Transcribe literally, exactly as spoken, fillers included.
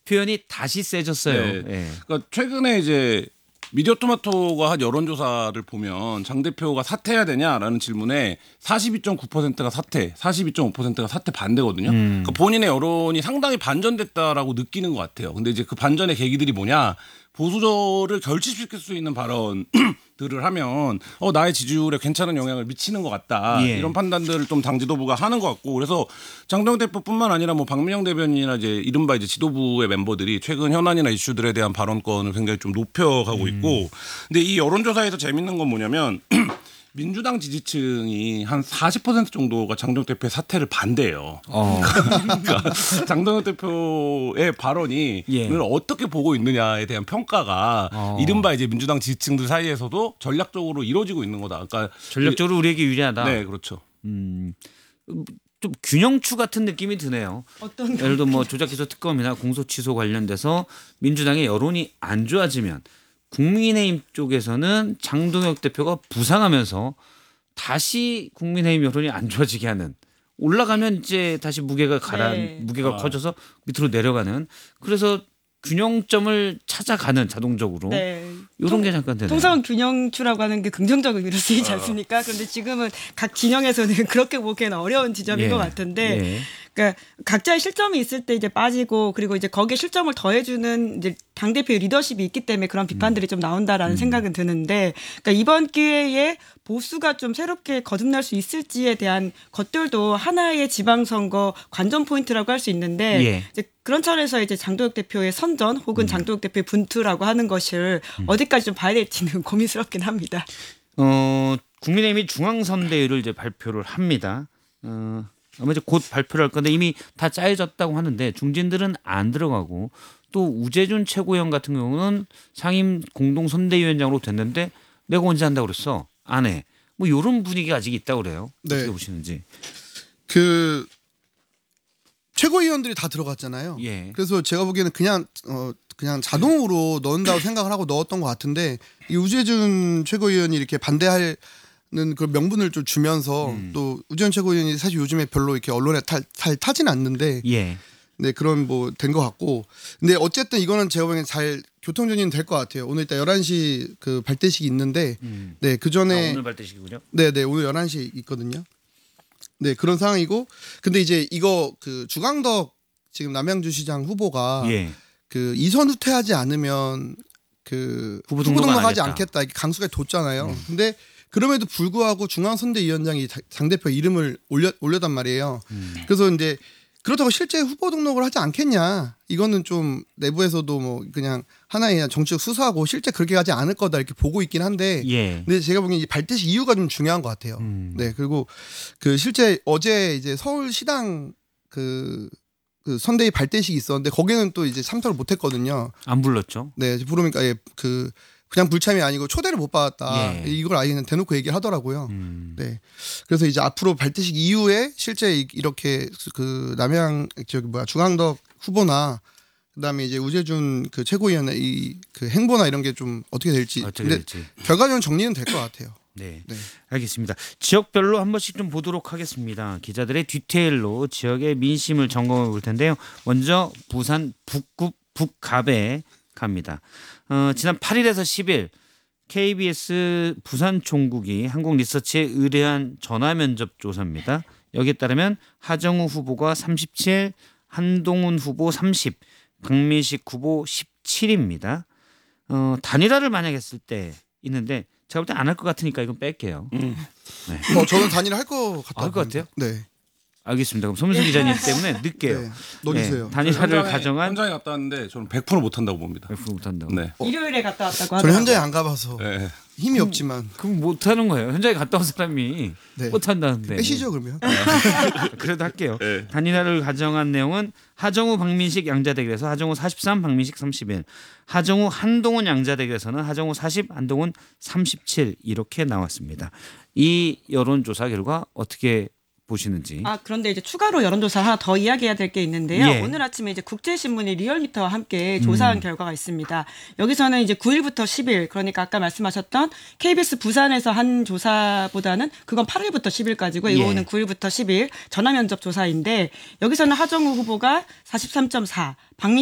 표현이 다시 세졌어요. 네. 예. 그러니까 최근에 이제 미디어토마토가 한 여론조사를 보면 장 대표가 사퇴해야 되냐라는 질문에 사십이 점 구 퍼센트가 사퇴, 사십이 점 오 퍼센트가 사퇴 반대거든요. 음. 그러니까 본인의 여론이 상당히 반전됐다라고 느끼는 것 같아요. 근데 이제 그 반전의 계기들이 뭐냐? 보수절을 결집시킬 수 있는 발언들을 하면 어 나의 지지율에 괜찮은 영향을 미치는 것 같다. 예. 이런 판단들을 좀 당 지도부가 하는 것 같고 그래서 장동혁 대표뿐만 아니라 뭐 박민영 대변인이나 이제 이른바 이제 지도부의 멤버들이 최근 현안이나 이슈들에 대한 발언권을 굉장히 좀 높여가고 있고 음. 근데 이 여론조사에서 재밌는 건 뭐냐면 민주당 지지층이 한 사십 퍼센트 정도가 장동혁 대표의 사퇴를 반대해요. 어. 그러니까 장동혁 대표의 발언이 예. 늘 어떻게 보고 있느냐에 대한 평가가 어. 이른바 이제 민주당 지지층들 사이에서도 전략적으로 이루어지고 있는 거다. 그러니까 전략적으로 우리에게 유리하다. 네, 그렇죠. 음, 좀 균형추 같은 느낌이 드네요. 어떤 예를 들어 뭐 조작기소 특검이나 공소 취소 관련돼서 민주당의 여론이 안 좋아지면 국민의힘 쪽에서는 장동혁 대표가 부상하면서 다시 국민의힘 여론이 안 좋아지게 하는 올라가면 이제 다시 무게가 가라 네. 무게가 아. 커져서 밑으로 내려가는 그래서 균형점을 찾아가는 자동적으로 네. 이런 게 잠깐 되네요. 통상 균형추라고 하는 게 긍정적 의미로 쓰이지 않습니까? 그런데 지금은 각 진영에서는 그렇게 보기에는 어려운 지점인 예. 것 같은데, 예. 그러니까 각자의 실점이 있을 때 이제 빠지고 그리고 이제 거기에 실점을 더해주는 이제 당 대표의 리더십이 있기 때문에 그런 비판들이 좀 나온다라는 생각은 드는데, 그러니까 이번 기회에 보수가 좀 새롭게 거듭날 수 있을지에 대한 것들도 하나의 지방선거 관전 포인트라고 할 수 있는데, 예. 이제 그런 차원에서 이제 장동혁 대표의 선전 혹은 장동혁 대표의 분투라고 하는 것을 어디까지 좀 봐야 될지는 고민스럽긴 합니다. 어, 국민의힘이 중앙선대위를 이제 발표를 합니다. 어, 아마 이제 곧 발표를 할 건데 이미 다 짜여졌다고 하는데 중진들은 안 들어가고 또 우재준 최고위원 같은 경우는 상임 공동선대위원장으로 됐는데 내가 언제 한다고 그랬어? 안 해. 뭐 이런 분위기가 아직 있다고 그래요. 네. 어떻게 보시는지. 그 최고위원들이 다 들어갔잖아요. 예. 그래서 제가 보기에는 그냥 어 그냥 자동으로 넣는다고 생각을 하고 넣었던 것 같은데 이 우재준 최고위원이 이렇게 반대할 그 명분을 좀 주면서 음. 또 우재준 최고위원이 사실 요즘에 별로 이렇게 언론에 탈, 잘 타진 않는데 예. 네 그런 뭐 된 것 같고 근데 어쨌든 이거는 제가 보기엔 잘 교통정리는 될 것 같아요. 오늘 이따 열한 시 그 발대식이 있는데 음. 네 그 전에 아, 오늘 발대식이군요. 네네 오늘 열한 시에 있거든요. 네 그런 상황이고 근데 이제 이거 그 주광덕 지금 남양주시장 후보가 예. 그 이선 후퇴하지 않으면 그 후보 후보 등록 안 등록하지 하겠다. 않겠다 이렇게 강수가 뒀잖아요. 음. 근데 그럼에도 불구하고 중앙선대위원장이 장 대표 이름을 올려 올려단 말이에요. 음. 그래서 이제 그렇다고 실제 후보 등록을 하지 않겠냐? 이거는 좀 내부에서도 뭐 그냥 하나의 정치적 수사하고 실제 그렇게 하지 않을 거다 이렇게 보고 있긴 한데. 예. 근데 제가 보기엔 이 발대식 이유가 좀 중요한 것 같아요. 음. 네 그리고 그 실제 어제 이제 서울시당 그, 그 선대위 발대식이 있었는데 거기는 또 이제 참석을 못했거든요. 안 불렀죠. 네 부르니까 예, 그 그냥 불참이 아니고 초대를 못 받았다. 예. 이걸 아예 그냥 대놓고 얘기를 하더라고요. 음. 네. 그래서 이제 앞으로 발대식 이후에 실제 이- 이렇게 그 남양 저기 뭐야 주광덕 후보나 그다음에 이제 우재준 그 최고위원의 이 그 행보나 이런 게 좀 어떻게 될지. 어떻게 근데 될지. 결과적으로 정리는 될 것 같아요. 네. 네. 알겠습니다. 지역별로 한 번씩 좀 보도록 하겠습니다. 기자들의 디테일로 지역의 민심을 점검해 볼 텐데요. 먼저 부산 북구 북갑에 갑니다. 어, 지난 팔 일에서 십 일 케이비에스 부산 총국이 한국리서치에 의뢰한 전화 면접 조사입니다. 여기에 따르면 하정우 후보가 삼십칠, 한동훈 후보 삼십, 박민식 후보 십칠입니다. 어, 단일화를 만약 했을 때 있는데 제가 볼 때 안 할 것 같으니까 이건 뺄게요. 음. 어, 저는 단일화 할 것 같다. 할 것 같아요? 네. 알겠습니다. 그럼 손민수 기자님 때문에 늦게요. 네. 넣어주세요. 네, 단일화를 현장에- 가정한 현장에 갔다 왔는데 저는 백 퍼센트 못한다고 봅니다. 백 퍼센트 못한다고. 네. 일요일에 갔다 왔다고 저는 하더라고요. 현장에 안 가봐서 네. 힘이 없지만 그럼 못하는 거예요. 현장에 갔다 온 사람이 네. 못한다는데. 빼시죠 그러면. 그래도 할게요. 네. 단일화를 가정한 내용은 하정우 박민식 양자 대결에서 하정우 사십삼 박민식 삼십일, 하정우 한동훈 양자 대결에서는 하정우 사십 한동훈 삼십칠 이렇게 나왔습니다. 이 여론조사 결과 어떻게 보시는지. 아 그런데 이제 추가로 여론조사 하나 더 이야기해야 될 게 있는데요. 예. 오늘 아침에 이제 국제신문이 리얼미터와 함께 조사한 음. 결과가 있습니다. 여기서는 이제 구 일부터 십 일, 그러니까 아까 말씀하셨던 케이비에스 부산에서 한 조사보다는 그건 팔 일부터 십 일까지고 예. 이거는 구 일부터 십 일 전화 면접 조사인데 여기서는 하정우 후보가 사십삼 점 사, 박민